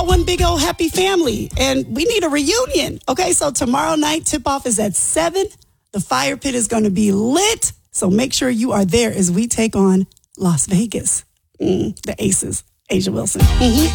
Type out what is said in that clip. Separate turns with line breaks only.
all one big old happy family, and we need a reunion. Okay, so tomorrow night, tip-off is at 7. The fire pit is going to be lit, so make sure you are there as we take on Las Vegas. The Aces. A'ja Wilson.